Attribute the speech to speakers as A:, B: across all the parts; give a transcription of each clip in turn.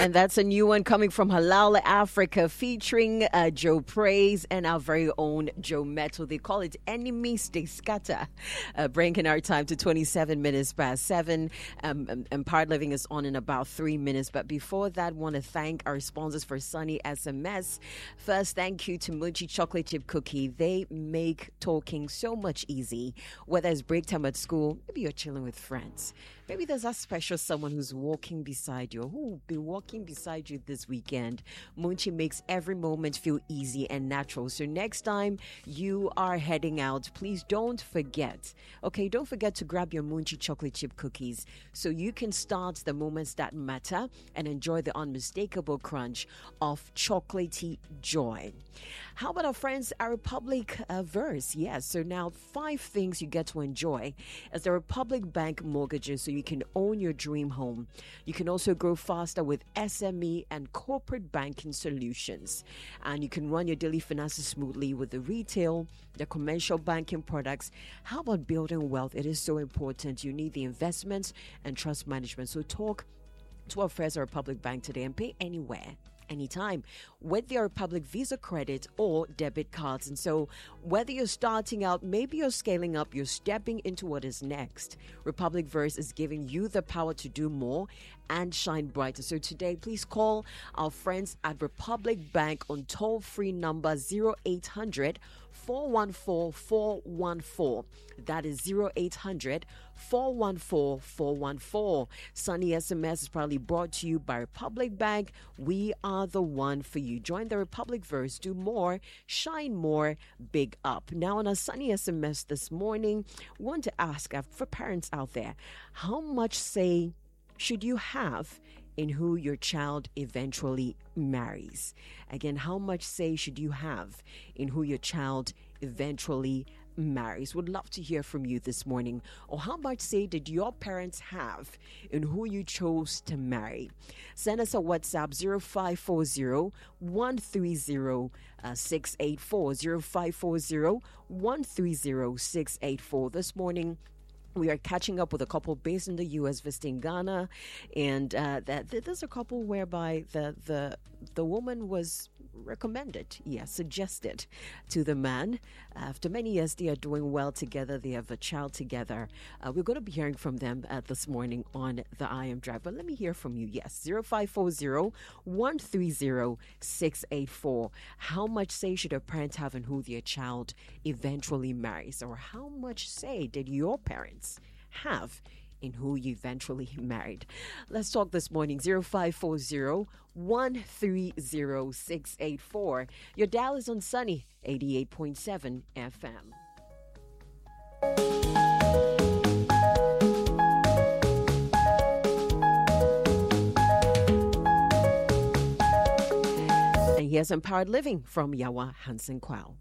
A: And that's a new one coming from Halal Africa featuring Joe Praise and our very own Joe Metal. They call it Enemies They Scatter. Bringing our time to 27 minutes past 7. Empowered Living is on in about 3 minutes. But before that, want to thank our sponsors for Sunny SMS. First, thank you to Munchie Chocolate Chip Cookie. They make talking so much easy. Whether it's break time at school, maybe you're chilling with friends. Maybe there's that special someone who's walking beside you, who will be walking beside you this weekend. Munchie makes every moment feel easy and natural. So next time you are heading out, please don't forget to grab your Munchie chocolate chip cookies so you can start the moments that matter and enjoy the unmistakable crunch of chocolatey joy. How about our friends, our Republic verse? Yes, so now 5 things you get to enjoy as the Republic Bank mortgages so you can own your dream home. You can also grow faster with SME and corporate banking solutions. And you can run your daily finances smoothly with the retail, the commercial banking products. How about building wealth? It is so important. You need the investments and trust management. So talk to our friends at Republic Bank today and pay anywhere, anytime with your Republic Visa credit or debit cards. And so whether you're starting out, maybe you're scaling up, you're stepping into what is next, Republic Verse is giving you the power to do more and shine brighter. So today, please call our friends at Republic Bank on toll-free number 0800 414 414. That is 0800 414 414. Sunny SMS is proudly brought to you by Republic Bank. We are the one for you. Join the Republic Verse. Do more, shine more, big up. Now on our Sunny SMS this morning, we want to ask for parents out there, how much say should you have in who your child eventually marries? Again, how much say should you have in who your child eventually marries? Would love to hear from you this morning. Or how much say did your parents have in who you chose to marry? Send us a WhatsApp 0540 130 684 0540 130 684. This morning, we are catching up with a couple based in the U.S. visiting Ghana, and there's a couple whereby the woman was suggested to the man. After many years, they are doing well together. They have a child together. We're going to be hearing from them this morning on the I Am Drive. But let me hear from you. Yes, 0540 130 684. How much say should a parent have in who their child eventually marries? Or how much say did your parents have in who you eventually married? Let's talk this morning. 0540 130 684. Your dial is on Sunny 88.7 FM. And here's Empowered Living from Yawa Hansen Kwao.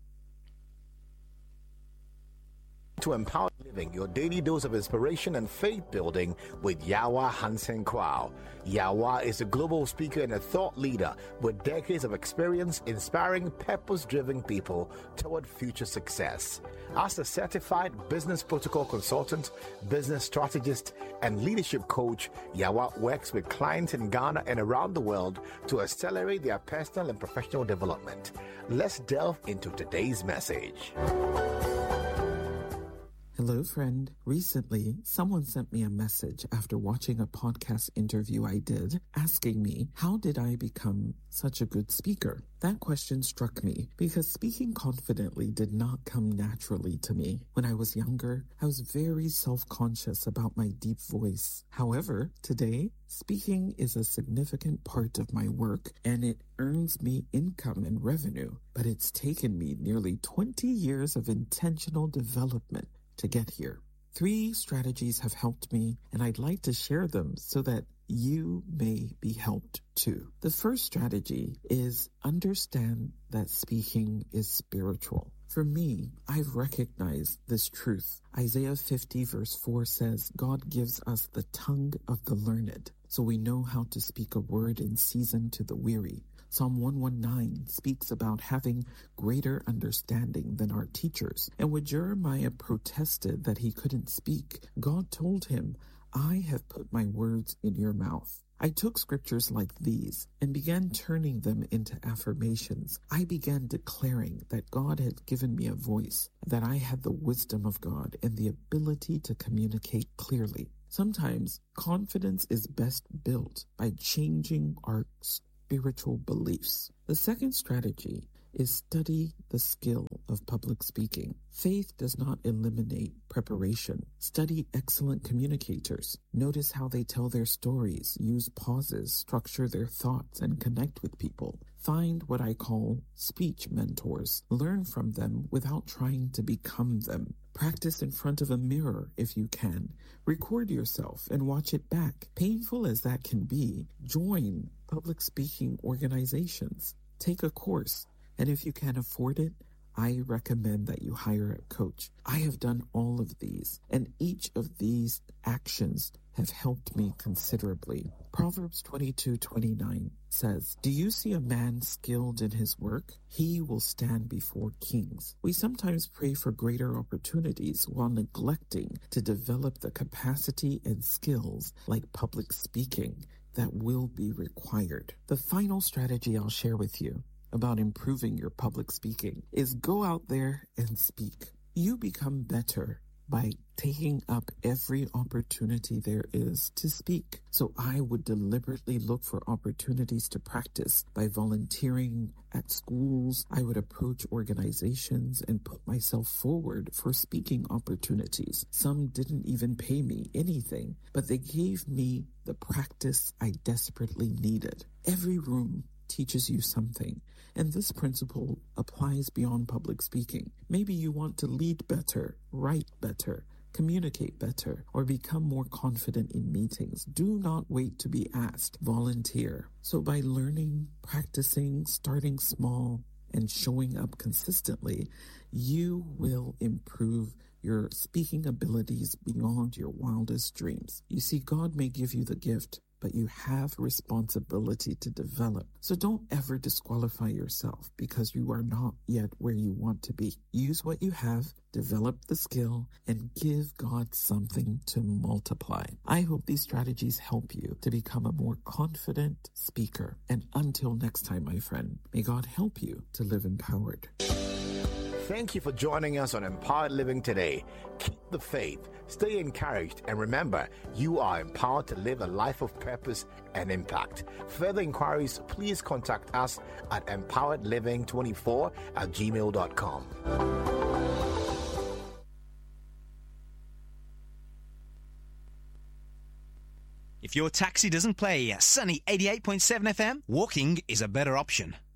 B: To Empower Living, your daily dose of inspiration and faith building with Yawa Hansen Kwao. Yawa is a global speaker and a thought leader with decades of experience inspiring purpose-driven people toward future success. As a certified business protocol consultant, business strategist, and leadership coach, Yawa works with clients in Ghana and around the world to accelerate their personal and professional development. Let's delve into today's message.
C: Hello, friend. Recently, someone sent me a message after watching a podcast interview I did, asking me, how did I become such a good speaker? That question struck me because speaking confidently did not come naturally to me. When I was younger, I was very self-conscious about my deep voice. However, today, speaking is a significant part of my work and it earns me income and revenue. But it's taken me nearly 20 years of intentional development to get here. 3 strategies have helped me, and I'd like to share them so that you may be helped too. The first strategy is understand that speaking is spiritual. For me, I've recognized this truth. Isaiah 50 verse 4 says, God gives us the tongue of the learned, so we know how to speak a word in season to the weary. Psalm 119 speaks about having greater understanding than our teachers. And when Jeremiah protested that he couldn't speak, God told him, I have put my words in your mouth. I took scriptures like these and began turning them into affirmations. I began declaring that God had given me a voice, that I had the wisdom of God and the ability to communicate clearly. Sometimes confidence is best built by changing our spiritual beliefs. The second strategy is study the skill of public speaking. Faith does not eliminate preparation. Study excellent communicators. Notice how they tell their stories, use pauses, structure their thoughts, and connect with people. Find what I call speech mentors. Learn from them without trying to become them. Practice in front of a mirror if you can. Record yourself and watch it back. Painful as that can be, join public speaking organizations. Take a course. And if you can afford it, I recommend that you hire a coach. I have done all of these, and each of these actions have helped me considerably. Proverbs 22:29 says, "Do you see a man skilled in his work? He will stand before kings." We sometimes pray for greater opportunities while neglecting to develop the capacity and skills like public speaking that will be required. The final strategy I'll share with you about improving your public speaking is go out there and speak. You become better by taking up every opportunity there is to speak. So I would deliberately look for opportunities to practice by volunteering at schools. I would approach organizations and put myself forward for speaking opportunities. Some didn't even pay me anything, but they gave me the practice I desperately needed. Every room teaches you something, and this principle applies beyond public speaking. Maybe you want to lead better, write better, communicate better, or become more confident in meetings. Do not wait to be asked. Volunteer. So by learning, practicing, starting small, and showing up consistently, you will improve your speaking abilities beyond your wildest dreams. You see, God may give you the gift, but you have responsibility to develop. So don't ever disqualify yourself because you are not yet where you want to be. Use what you have, develop the skill, and give God something to multiply. I hope these strategies help you to become a more confident speaker. And until next time, my friend, may God help you to live empowered.
B: Thank you for joining us on Empowered Living today. Keep the faith, stay encouraged, and remember, you are empowered to live a life of purpose and impact. Further inquiries, please contact us at empoweredliving24@gmail.com.
D: If your taxi doesn't play Sunny 88.7 FM, walking is a better option.